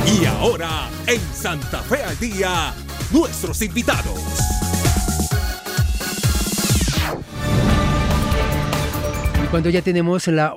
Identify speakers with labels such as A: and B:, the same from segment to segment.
A: Y ahora, en Santa Fe al Día, nuestros invitados.
B: Cuando ya tenemos la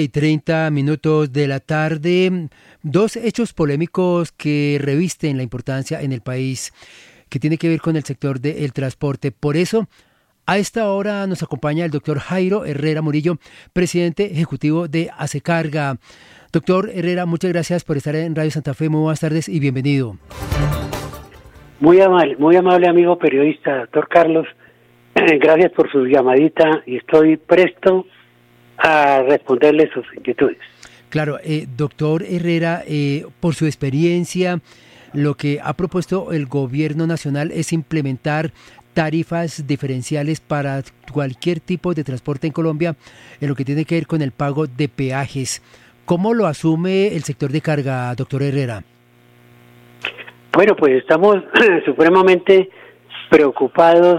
B: 1:30 de la tarde, dos hechos polémicos que revisten la importancia en el país, que tiene que ver con el sector del transporte. Por eso, a esta hora nos acompaña el doctor Jairo Herrera Murillo, presidente ejecutivo de Acecarga. Doctor Herrera, muchas gracias por estar en Radio Santa Fe. Muy buenas tardes y bienvenido.
C: Muy amable amigo periodista, doctor Carlos. Gracias por su llamadita y estoy presto a responderle sus inquietudes.
B: Claro, doctor Herrera, por su experiencia, lo que ha propuesto el gobierno nacional es implementar tarifas diferenciales para cualquier tipo de transporte en Colombia en lo que tiene que ver con el pago de peajes. ¿Cómo lo asume el sector de carga, doctor Herrera?
C: Bueno, pues estamos supremamente preocupados,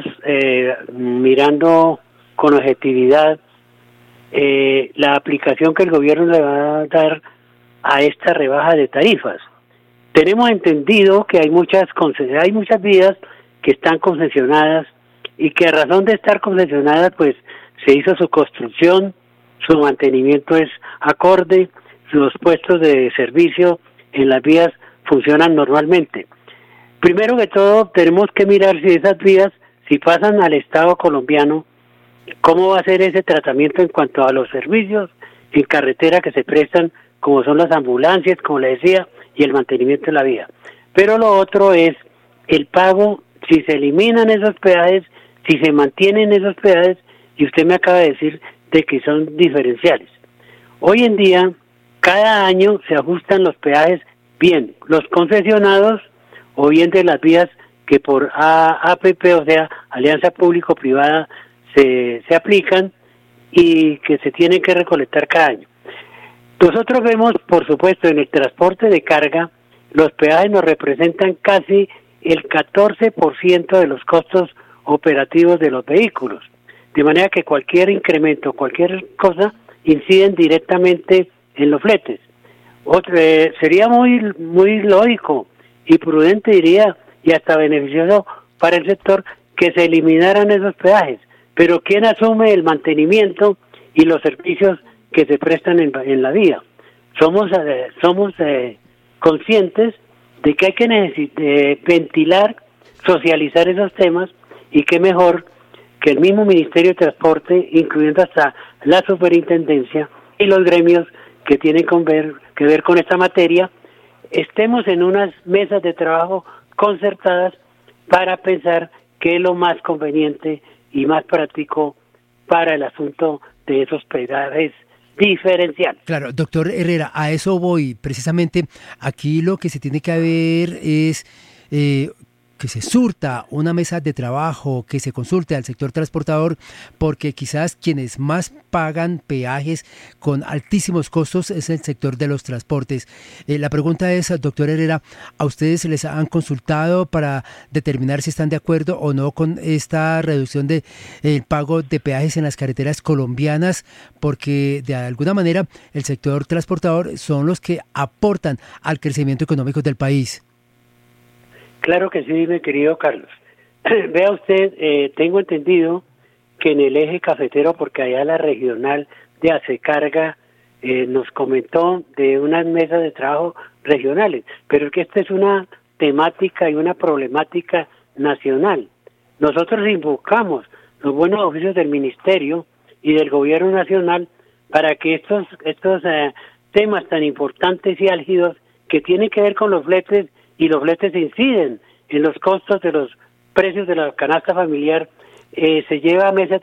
C: mirando con objetividad la aplicación que el gobierno le va a dar a esta rebaja de tarifas. Tenemos entendido que hay muchas vías que están concesionadas y que a razón de estar concesionadas, pues se hizo su construcción, su mantenimiento es acorde, los puestos de servicio en las vías funcionan normalmente. Primero que todo, tenemos que mirar si esas vías, si pasan al Estado colombiano, cómo va a ser ese tratamiento en cuanto a los servicios en carretera que se prestan, como son las ambulancias, como le decía, y el mantenimiento de la vía. Pero lo otro es el pago, si se eliminan esos peajes, si se mantienen esos peajes, y usted me acaba de decir de que son diferenciales. Hoy en día, cada año se ajustan los peajes bien, los concesionados o bien de las vías que por APP, o sea, Alianza Público-Privada, se aplican y que se tienen que recolectar cada año. Nosotros vemos, por supuesto, en el transporte de carga, los peajes nos representan casi el 14% de los costos operativos de los vehículos, de manera que cualquier incremento, cualquier cosa, inciden directamente en los fletes. Sería muy lógico y prudente, diría, y hasta beneficioso para el sector que se eliminaran esos peajes. Pero ¿quién asume el mantenimiento y los servicios que se prestan en la vía? Somos conscientes de que hay que ventilar, socializar esos temas, y qué mejor que el mismo Ministerio de Transporte, incluyendo hasta la Superintendencia y los gremios que tienen que ver con esta materia, estemos en unas mesas de trabajo concertadas para pensar qué es lo más conveniente y más práctico para el asunto de esos peajes diferenciales.
B: Claro, doctor Herrera, a eso voy. Precisamente aquí lo que se tiene que ver es que se surta una mesa de trabajo, que se consulte al sector transportador, porque quizás quienes más pagan peajes con altísimos costos es el sector de los transportes. La pregunta es, doctor Herrera, ¿a ustedes les han consultado para determinar si están de acuerdo o no con esta reducción de el pago de peajes en las carreteras colombianas? Porque de alguna manera el sector transportador son los que aportan al crecimiento económico del país.
C: Claro que sí, mi querido Carlos. Vea usted, tengo entendido que en el eje cafetero, porque allá la regional de Acecarga nos comentó de unas mesas de trabajo regionales, pero es que esta es una temática y una problemática nacional. Nosotros invocamos los buenos oficios del Ministerio y del Gobierno Nacional para que estos temas tan importantes y álgidos que tienen que ver con los fletes, y los fletes inciden en los costos de los precios de la canasta familiar, se lleva a mesas